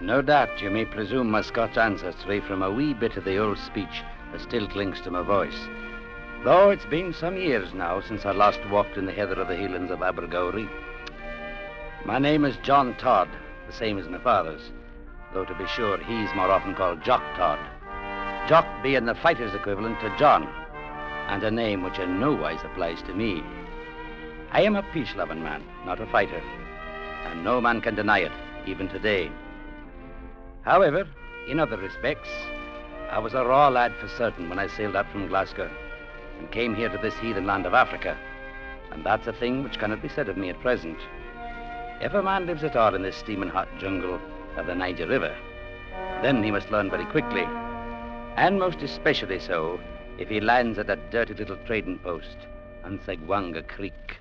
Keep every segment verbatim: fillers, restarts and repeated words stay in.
No doubt you may presume my Scotch ancestry from a wee bit of the old speech that still clings to my voice. Though it's been some years now since I last walked in the heather of the Highlands of Abergowrie. My name is John Todd, the same as my father's, though to be sure he's more often called Jock Todd. Jock being the fighter's equivalent to John, and a name which in no wise applies to me. I am a peace-loving man, not a fighter, and no man can deny it, even today. However, in other respects, I was a raw lad for certain when I sailed out from Glasgow and came here to this heathen land of Africa, and that's a thing which cannot be said of me at present. If a man lives at all in this steaming hot jungle of the Niger River, then he must learn very quickly, and most especially so if he lands at that dirty little trading post on Segwanga Creek.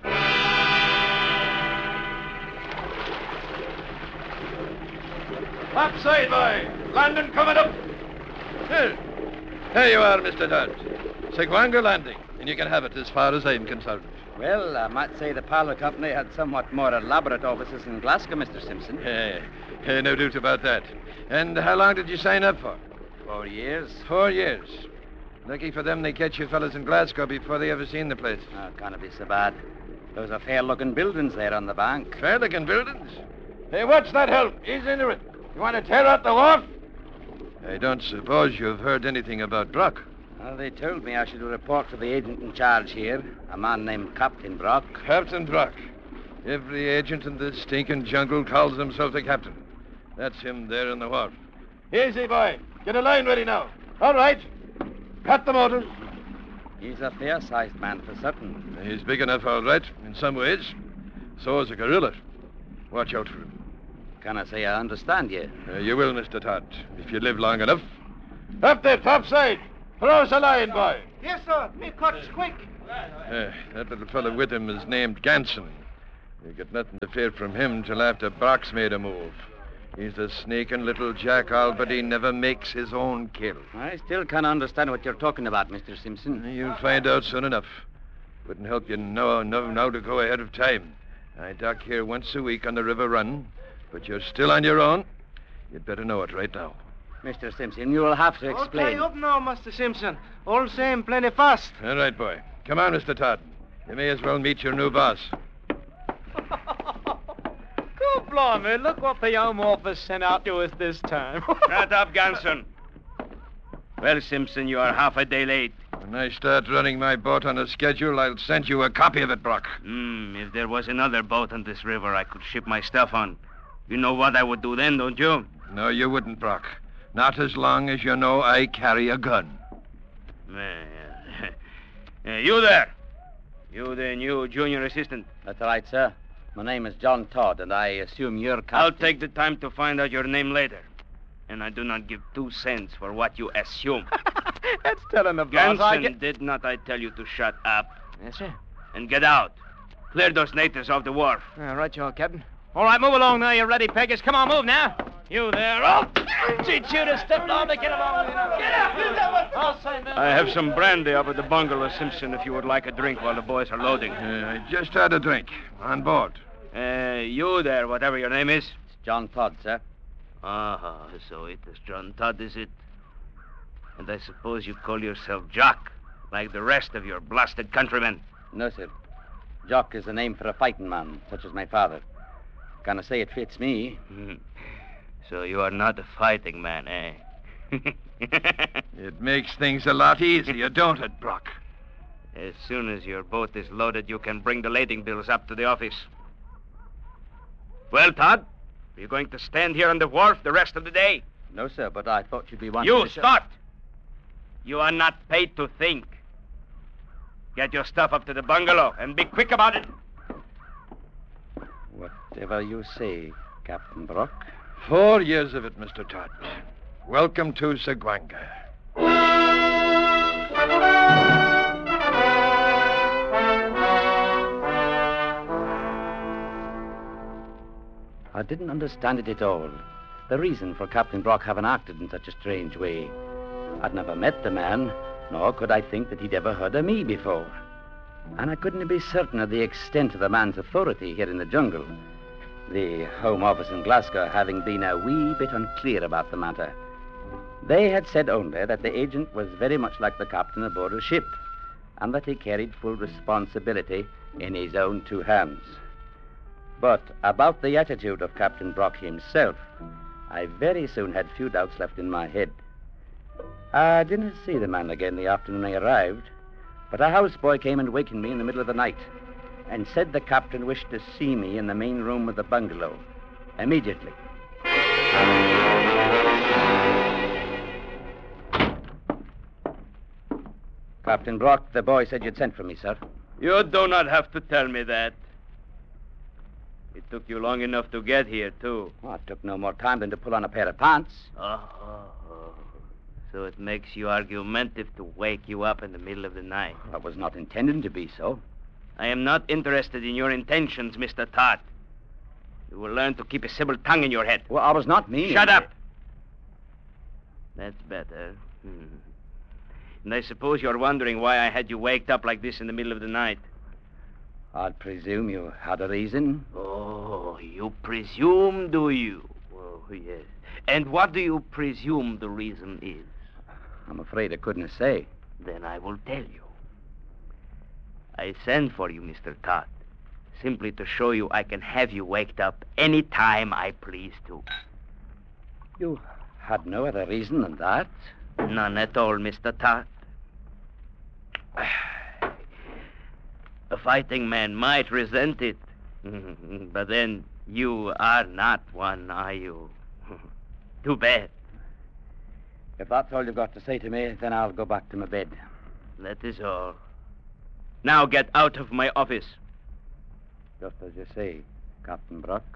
Upside, boy! Landing coming up! Here. Here you are, Mister Todd. Segwanga Landing, and you can have it as far as I'm concerned. Well, I might say the Parlour Company had somewhat more elaborate offices in Glasgow, Mister Simpson. Hey, hey, no doubt about that. And how long did you sign up for? Four years. Four years. Lucky for them they catch you fellas in Glasgow before they ever seen the place. Oh, can't be so bad. Those are fair-looking buildings there on the bank. Fair-looking buildings? Hey, what's that help? Ease into it. You want to tear out the wharf? I don't suppose you've heard anything about Brock. Well, they told me I should report to the agent in charge here, a man named Captain Brock. Captain Brock. Every agent in this stinking jungle calls himself a captain. That's him there in the wharf. Easy, boy. Get a line ready now. All right. Cut the motors. He's a fair-sized man for certain. He's big enough, all right, in some ways. So is a gorilla. Watch out for him. Can I say I understand you? Uh, you will, Mister Todd, if you live long enough. Up there, topside. Throw us a line, boy. Yes, sir. Me cuts quick. Uh, that little fellow with him is named Ganson. You get nothing to fear from him till after Brock's made a move. He's a sneaking little jackal, but he never makes his own kill. I still can't understand what you're talking about, Mister Simpson. You'll find out soon enough. Wouldn't help you no, no, now to go ahead of time. I dock here once a week on the River Run, but you're still on your own. You'd better know it right now. Mister Simpson, you'll have to explain. Okay, up now, Mister Simpson. All same, plenty fast. All right, boy. Come on, Mister Todd. You may as well meet your new boss. Good blimey, look what the Home Office sent out to us this time. Shut up, Ganson. Well, Simpson, you are half a day late. When I start running my boat on a schedule, I'll send you a copy of it, Brock. Hmm, if there was another boat on this river I could ship my stuff on, you know what I would do then, don't you? No, you wouldn't, Brock. Not as long as you know I carry a gun. Uh, you there. You the new junior assistant. That's right, sir. My name is John Todd, and I assume you're captain. I'll take the time to find out your name later. And I do not give two cents for what you assume. That's telling the boss. I Ganson, get... did not I tell you to shut up? Yes, sir. And get out. Clear those natives off the wharf. All right, you Captain. All right, move along now, you ready, Peggers. Come on, move now. You there. Oh, cheat you to step down to get along. Get up. I'll say, man. I have some brandy up at the bungalow, Simpson, if you would like a drink while the boys are loading. Uh, I just had a drink. On board. Uh, you there, whatever your name is. It's John Todd, sir. Ah, so it is John Todd, is it? And I suppose you call yourself Jock, like the rest of your blasted countrymen. No, sir. Jock is the name for a fighting man, such as my father. Can I say it fits me? So you are not a fighting man, eh? It makes things a lot easier, don't it, Brock? As soon as your boat is loaded, you can bring the lading bills up to the office. Well, Todd, are you going to stand here on the wharf the rest of the day? No, sir, but I thought you'd be wanting You to... sh- start! You are not paid to think. Get your stuff up to the bungalow and be quick about it. Whatever you say, Captain Brock. Four years of it, Mister Todd. Welcome to Segwanga. I didn't understand it at all. The reason for Captain Brock having acted in such a strange way. I'd never met the man, nor could I think that he'd ever heard of me before. And I couldn't be certain of the extent of the man's authority here in the jungle. the Home Office in Glasgow having been a wee bit unclear about the matter. They had said only that the agent was very much like the captain aboard a ship, and that he carried full responsibility in his own two hands. But about the attitude of Captain Brock himself, I very soon had few doubts left in my head. I didn't see the man again the afternoon I arrived, but a houseboy came and wakened me in the middle of the night and said the captain wished to see me in the main room of the bungalow immediately. Captain Brock, the boy said you'd sent for me, sir. You do not have to tell me that. It took you long enough to get here, too. Well, it took no more time than to pull on a pair of pants. Oh, oh, oh. So it makes you argumentative to wake you up in the middle of the night. I was not intending to be so. I am not interested in your intentions, Mister Todd. You will learn to keep a civil tongue in your head. Well, I was not meaning... Shut up! That's better. Hmm. And I suppose you're wondering why I had you waked up like this in the middle of the night. I'd presume you had a reason. Oh, you presume, do you? Oh, yes. And what do you presume the reason is? I'm afraid I couldn't say. Then I will tell you. I sent for you, Mister Todd, simply to show you I can have you waked up any time I please to. You had no other reason than that? None at all, Mister Todd. A fighting man might resent it. But then you are not one, are you? Too bad. If that's all you've got to say to me, then I'll go back to my bed. That is all. Now get out of my office. Just as you say, Captain Brock.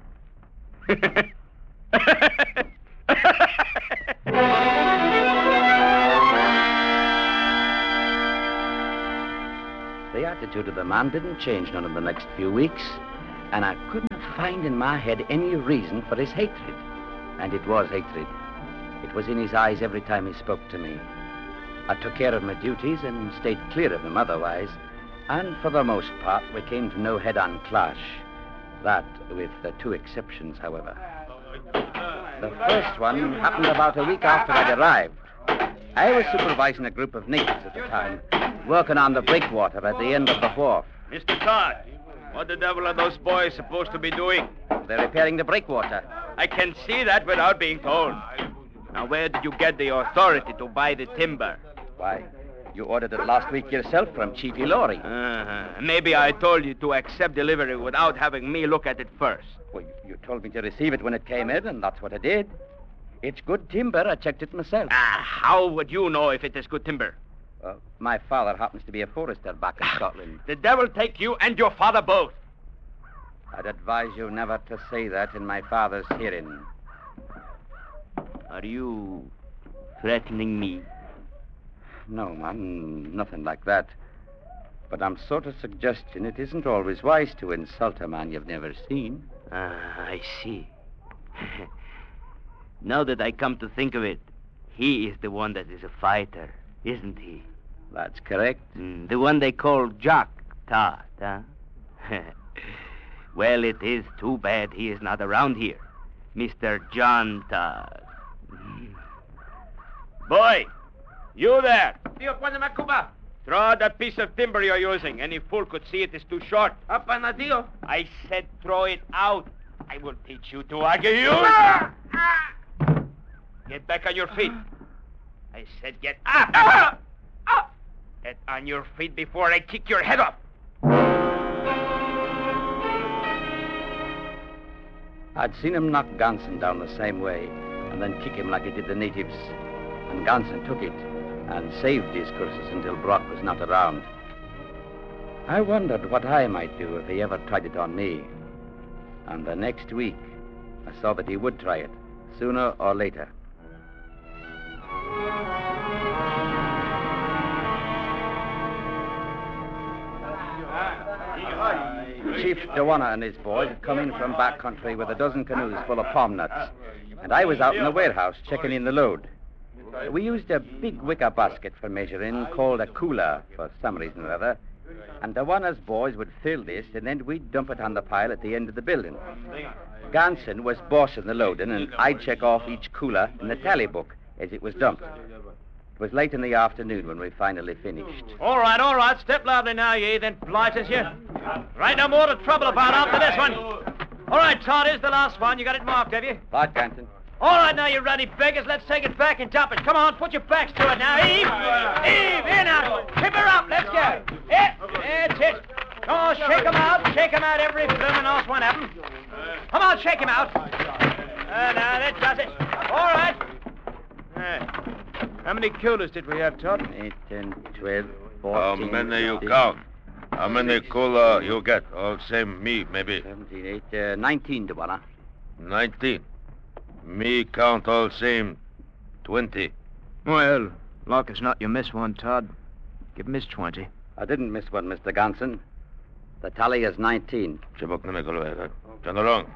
The attitude of the man didn't change none of the next few weeks, and I couldn't find in my head any reason for his hatred. And it was hatred. It was in his eyes every time he spoke to me. I took care of my duties and stayed clear of him otherwise, and for the most part we came to no head-on clash. That with the two exceptions, however. The first one happened about a week after I'd arrived. I was supervising a group of natives at the time, working on the breakwater at the end of the wharf. Mister Todd, what the devil are those boys supposed to be doing? They're repairing the breakwater. I can see that without being told. Now, where did you get the authority to buy the timber? Why, you ordered it last week yourself from Chief Ilori. Uh-huh. Maybe I told you to accept delivery without having me look at it first. Well, you, you told me to receive it when it came in, and that's what I did. It's good timber. I checked it myself. Ah, how would you know if it is good timber? Uh, my father happens to be a forester back in Scotland. The devil take you and your father both. I'd advise you never to say that in my father's hearing. Are you threatening me? No, man, nothing like that. But I'm sort of suggesting it isn't always wise to insult a man you've never seen. Ah, I see. Now that I come to think of it, he is the one that is a fighter, isn't he? That's correct. Mm, the one they call Jock Todd, huh? Well, it is too bad he is not around here. Mister John Todd. Boy, you there. Throw out that piece of timber you're using. Any fool could see it is too short. I said throw it out. I will teach you to argue. You. Get back on your feet. I said get up. Get on your feet before I kick your head off. I'd seen him knock Ganson down the same way and then kick him like he did the natives. And Ganson took it and saved his curses until Brock was not around. I wondered what I might do if he ever tried it on me. And the next week, I saw that he would try it, sooner or later. Chief Dewana and his boys had come in from back country with a dozen canoes full of palm nuts, and I was out in the warehouse checking in the load. We used a big wicker basket for measuring called a cooler for some reason or other, And the Warner's boys would fill this, and then we'd dump it on the pile at the end of the building. Ganson was bossing the loading, and I'd check off each cooler in the tally book as it was dumped. It was late in the afternoon when we finally finished. All right, all right. Step lively now, ye, then blighters you. Right, no more to trouble about after this one. All right, Todd, here's the last one. You got it marked, have you? Right, Ganson. All right, now you're ready, beggars. Let's take it back and dump it. Come on, put your backs to it now. Eve! Eve, here now. Tip her up. Let's go. Yeah, that's it. Oh, shake 'em out. Shake 'em out, every bloomin' last one of 'em. Come on, shake 'em out. Uh, now, that does it. All right. Uh, how many coolers did we have, Todd? Eight, ten, twelve, How fourteen, many you fifteen, count? How many cooler you get? All same me, maybe. seventeen, eight, uh, nineteen, the Warner. Nineteen. Me count all same. Twenty. Well, like as not, you miss one, Todd. Give Miss twenty. I didn't miss one, Mister Ganson. The tally is nineteen. Chibok na megalo. Turn around.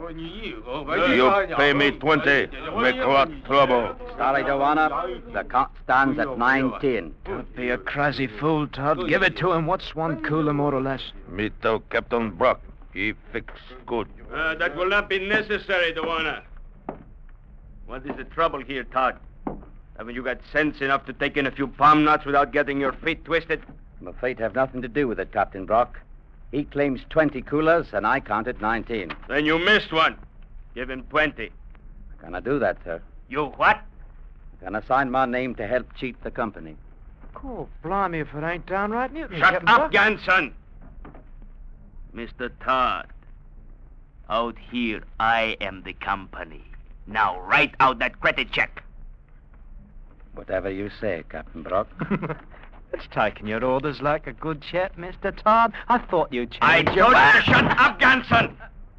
You pay me twenty. Make what trouble? Sorry, the Warner. The count stands at nineteen. Don't be a crazy fool, Todd. Give it to him. What's one cooler, more or less? Me tell Captain Brock. He fix good. Uh, that will not be necessary, Dewana. What is the trouble here, Todd? Haven't you got sense enough to take in a few palm nuts without getting your feet twisted? My fate have nothing to do with it, Captain Brock. He claims twenty coolers, and I counted nineteen. Then you missed one. Give him twenty. Can I do that, sir? You what? Can I sign my name to help cheat the company? Oh, blimey if it ain't downright mutiny. Shut Captain up, Brock. Ganson. Mister Todd, out here I am the company. Now write out that credit check. Whatever you say, Captain Brock. It's taking your orders like a good chap, Mister Todd. I thought you'd I change told your... you to shut up, Ganson.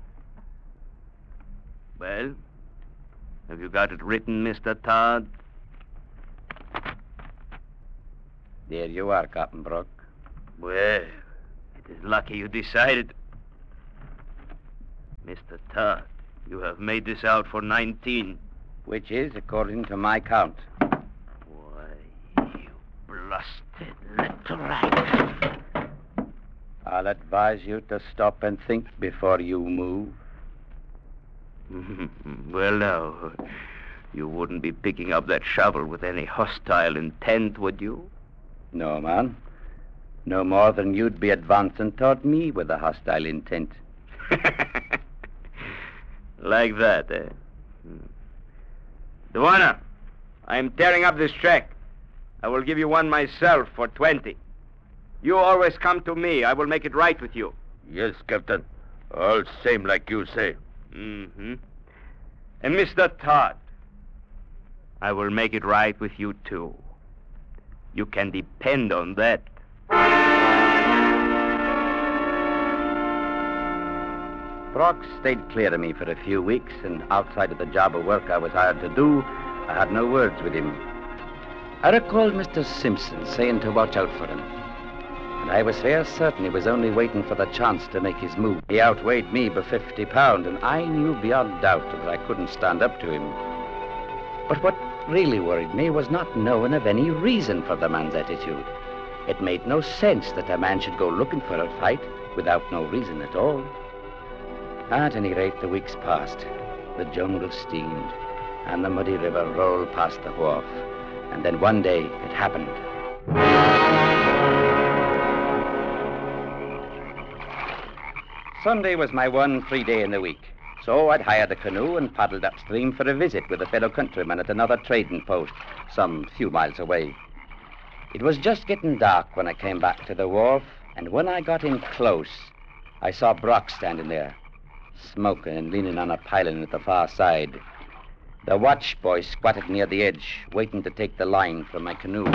Well, have you got it written, Mister Todd? There you are, Captain Brock. Well, it is lucky you decided. Mister Todd, you have made this out for nineteen. Which is, according to my count. Why, you blasted little rat. I'll advise you to stop and think before you move. Well, now, you wouldn't be picking up that shovel with any hostile intent, would you? No, man. No more than you'd be advancing toward me with a hostile intent. Like that, eh? Dewana, I'm tearing up this check. I will give you one myself for twenty. You always come to me. I will make it right with you. Yes, Captain. All same like you say. Mm-hmm. And Mister Todd, I will make it right with you, too. You can depend on that. Brock stayed clear of me for a few weeks, and outside of the job of work I was hired to do, I had no words with him. I recalled Mister Simpson saying to watch out for him. And I was fair certain he was only waiting for the chance to make his move. He outweighed me by fifty pound, and I knew beyond doubt that I couldn't stand up to him. But what really worried me was not knowing of any reason for the man's attitude. It made no sense that a man should go looking for a fight without no reason at all. At any rate, the weeks passed. The jungle steamed, and the muddy river rolled past the wharf. And then one day, it happened. Sunday was my one free day in the week. So I'd hired a canoe and paddled upstream for a visit with a fellow countryman at another trading post, some few miles away. It was just getting dark when I came back to the wharf, and when I got in close, I saw Brock standing there, smoking and leaning on a piling at the far side. The watch boy squatted near the edge, waiting to take the line from my canoe.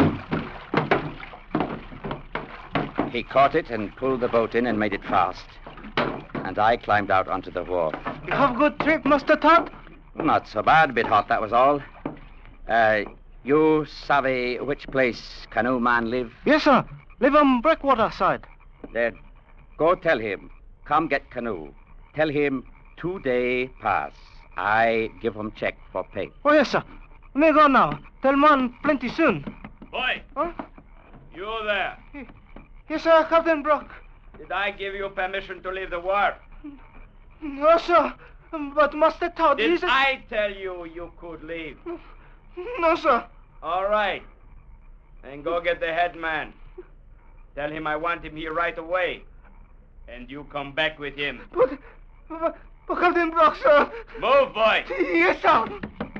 He caught it and pulled the boat in and made it fast. And I climbed out onto the wharf. You have a good trip, Mister Todd? Not so bad, a bit hot, that was all. Uh, you savvy which place canoe man live? Yes, sir. Live on Breakwater side. Then go tell him, come get canoe. Tell him two day pass. I give him check for pay. Oh, yes, sir. Me go now. Tell man plenty soon. Boy, Huh? you there. Yes, sir, Captain Brock. Did I give you permission to leave the wharf? No, sir. But Master Todd, Did he's a... I tell you you could leave? No, sir. All right. Then go get the head man. Tell him I want him here right away. And you come back with him. But, but, but Captain Brock, sir. Move, boy. Yes, sir.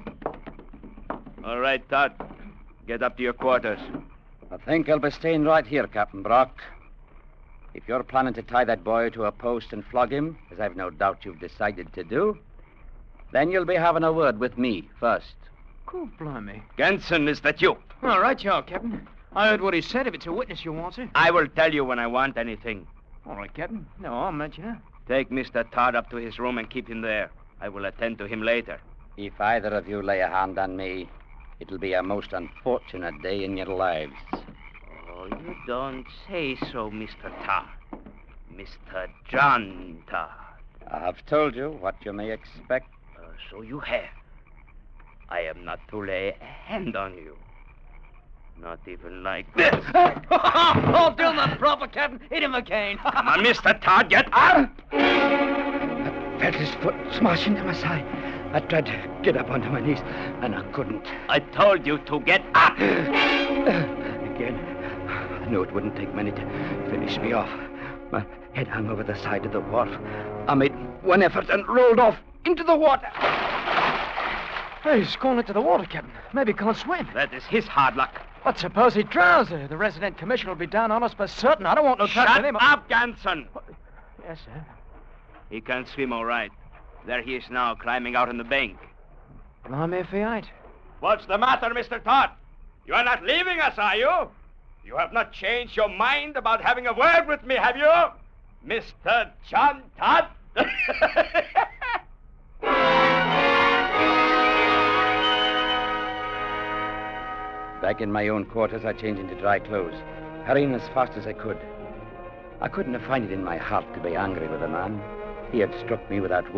All right, Todd. Get up to your quarters. I think I'll be staying right here, Captain Brock. If you're planning to tie that boy to a post and flog him, as I've no doubt you've decided to do, then you'll be having a word with me first. Cool, blimey. Ganson, is that you? All right, you are, Captain. I heard what he said. If it's a witness you want, sir. I will tell you when I want anything. All right, Captain. No, I'll mention it. Take Mister Todd up to his room and keep him there. I will attend to him later. If either of you lay a hand on me, it'll be a most unfortunate day in your lives. Oh, you don't say so, Mister Todd. Mister John Todd. I've told you what you may expect. Uh, so you have. I am not to lay a hand on you. Not even like this. Oh, do my proper, Captain. Hit him again. Come on, Mister Todd, get up! I felt his foot smash into my side. I tried to get up onto my knees, and I couldn't. I told you to get up. Again, I knew it wouldn't take many to finish me off. My head hung over the side of the wharf. I made one effort and rolled off into the water. Hey, he's gone into the water, Captain. Maybe he can't swim. That is his hard luck. But suppose he drowns. Uh, the resident commissioner will be down on us for certain. I don't want no trouble Shut with him. up, Ganson. Yes, sir. He can swim all right. There he is now, climbing out on the bank. Blimey if he ain't. What's the matter, Mister Todd? You are not leaving us, are you? You have not changed your mind about having a word with me, have you? Mister John Todd? Back in my own quarters, I changed into dry clothes, hurrying as fast as I could. I couldn't have found it in my heart to be angry with the man. He had struck me without